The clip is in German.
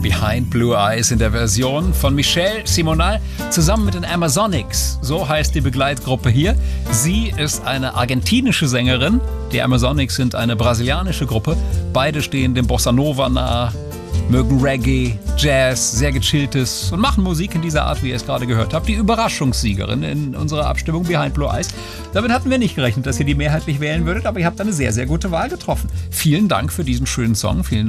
Behind Blue Eyes in der Version von Michelle Simonal zusammen mit den Amazonics. So heißt die Begleitgruppe hier. Sie ist eine argentinische Sängerin. Die Amazonics sind eine brasilianische Gruppe. Beide stehen dem Bossa Nova nahe, mögen Reggae, Jazz, sehr gechilltes und machen Musik in dieser Art, wie ihr es gerade gehört habt. Die Überraschungssiegerin in unserer Abstimmung Behind Blue Eyes. Damit hatten wir nicht gerechnet, dass ihr die mehrheitlich wählen würdet, aber ihr habt eine sehr, sehr gute Wahl getroffen. Vielen Dank für diesen schönen Song. Vielen